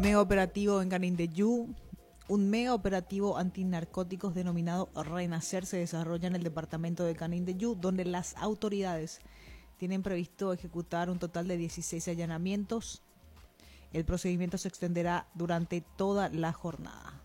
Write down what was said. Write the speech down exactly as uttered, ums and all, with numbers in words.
mega operativo en Canindeyú. Un mega operativo antinarcóticos denominado Renacer se desarrolla en el departamento de Canindeyú, donde las autoridades tienen previsto ejecutar un total de dieciséis allanamientos. El procedimiento se extenderá durante toda la jornada.